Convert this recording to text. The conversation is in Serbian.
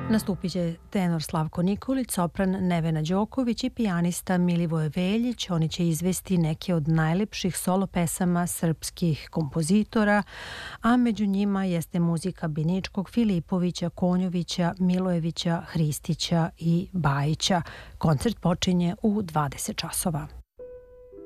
Nastupit će tenor Slavko Nikolić, sopran Nevena Đoković i pijanista Milivoje Veljić. Oni će izvesti neke od najlepših solo pesama srpskih kompozitora, a među njima jeste muzika Biničkog, Filipovića, Konjovića, Milojevića, Hristića i Bajića. Koncert počinje u 20 časova.